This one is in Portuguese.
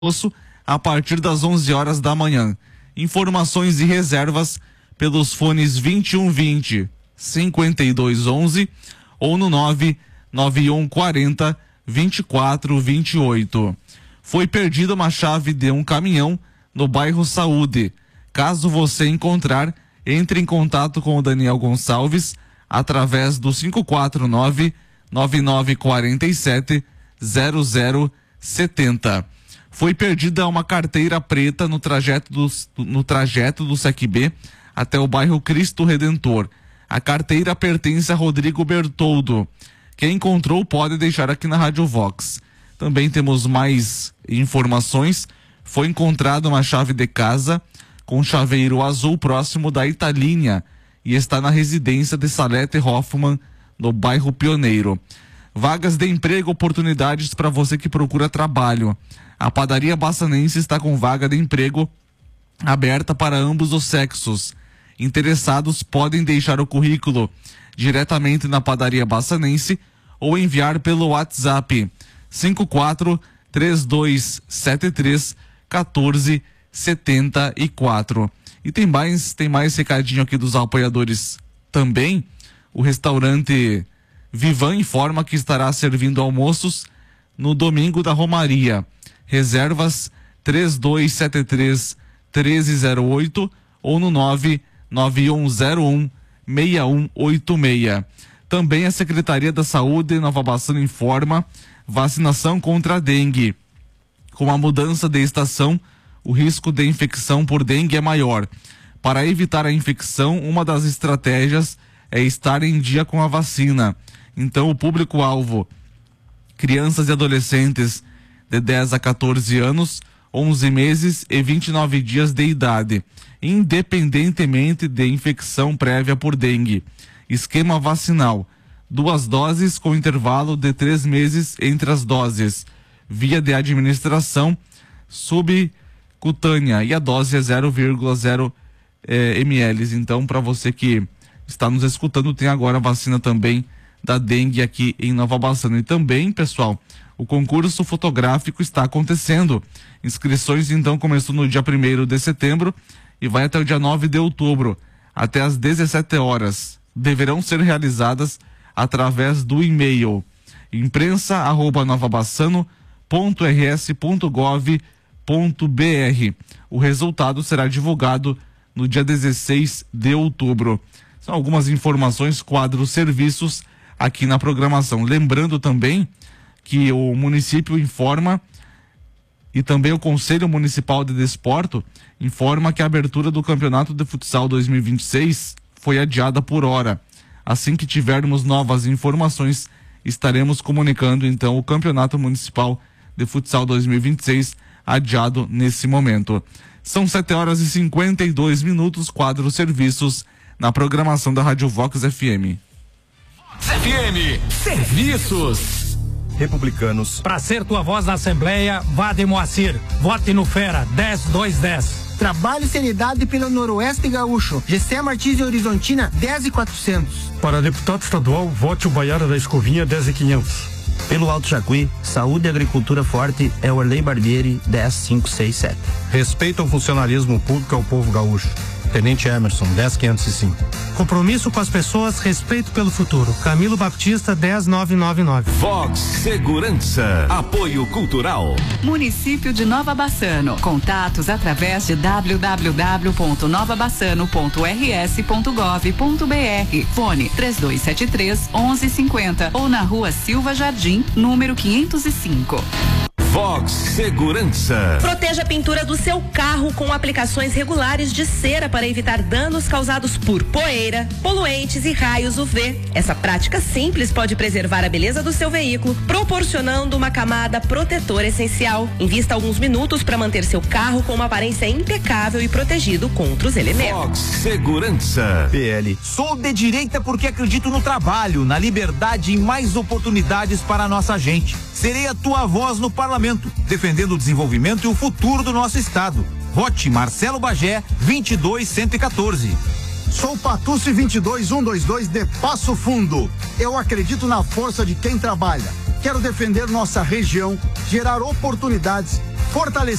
a partir das 11 horas da manhã. Informações e reservas pelos fones 2120 5211 ou no 99140 2428. Foi perdida uma chave de um caminhão no bairro Saúde. Caso você encontrar, entre em contato com o Daniel Gonçalves através do 549-9947-0070. Foi perdida uma carteira preta no trajeto do SEC B até o bairro Cristo Redentor. A carteira pertence a Rodrigo Bertoldo. Quem encontrou pode deixar aqui na Rádio Vox. Também temos mais informações. Foi encontrada uma chave de casa com chaveiro azul próximo da Italínea e está na residência de Salete Hoffmann, no bairro Pioneiro. Vagas de emprego, oportunidades para você que procura trabalho. A padaria Bassanense está com vaga de emprego aberta para ambos os sexos. Interessados podem deixar o currículo diretamente na padaria Bassanense ou enviar pelo WhatsApp 54-3273-1474. E tem mais recadinho aqui dos apoiadores também. O restaurante Vivan informa que estará servindo almoços no domingo da Romaria. Reservas 3273-1308 ou no 99101-6186. Também a Secretaria da Saúde Nova Bassano informa vacinação contra a dengue. Com a mudança de estação, o risco de infecção por dengue é maior. Para evitar a infecção, uma das estratégias é estar em dia com a vacina. Então, o público-alvo, crianças e adolescentes de 10 a 14 anos, 11 meses e 29 dias de idade, independentemente de infecção prévia por dengue. Esquema vacinal: 2 doses com intervalo de 3 meses entre as doses, via de administração subcutânea, e a dose é 0,0 ml. Então, para você que está nos escutando, tem agora a vacina também da dengue aqui em Nova Bassano. E também, pessoal, o concurso fotográfico está acontecendo. Inscrições, então, começou no dia 1º de setembro e vai até o dia 9 de outubro, até às 17 horas. Deverão ser realizadas através do e-mail imprensa@novabassano.rs.gov.br. O resultado será divulgado no dia 16 de outubro. São algumas informações, quadro serviços aqui na programação. Lembrando também que o município informa, e também o Conselho Municipal de Desporto informa, que a abertura do Campeonato de Futsal 2026 foi adiada por hora. Assim que tivermos novas informações, estaremos comunicando então o Campeonato Municipal de Futsal 2026 adiado nesse momento. São 7h52, quadro serviços na programação da Rádio Vox FM. Vox FM, serviços. Republicanos. Para ser tua voz na Assembleia, vá de Moacir. Vote no Fera, 10210. Trabalho e seriedade pelo Noroeste Gaúcho. Gessé Martins e Horizontina, 10.400. Para deputado estadual, vote o Baiara da Escovinha, 10.500. Pelo Alto Jacuí, saúde e agricultura forte é o Arley Barbieri, 10567. Respeito ao funcionalismo público ao povo gaúcho. Tenente Emerson, 10.505. Compromisso com as pessoas, respeito pelo futuro. Camilo Baptista, 10.999. Vox Segurança, apoio cultural. Município de Nova Bassano. Contatos através de www.novabassano.rs.gov.br. Fone 3273-1150 ou na Rua Silva Jardim, número 505. Vox Segurança. Proteja a pintura do seu carro com aplicações regulares de cera para evitar danos causados por poeira, poluentes e raios UV. Essa prática simples pode preservar a beleza do seu veículo, proporcionando uma camada protetora essencial. Invista alguns minutos para manter seu carro com uma aparência impecável e protegido contra os elementos. Vox Segurança. PL. Sou de direita porque acredito no trabalho, na liberdade e mais oportunidades para a nossa gente. Serei a tua voz no parlamento, defendendo o desenvolvimento e o futuro do nosso estado. Vote Marcelo Bagé, 22114. Sou Patucci 22122 de Passo Fundo. Eu acredito na força de quem trabalha. Quero defender nossa região, gerar oportunidades, fortalecendo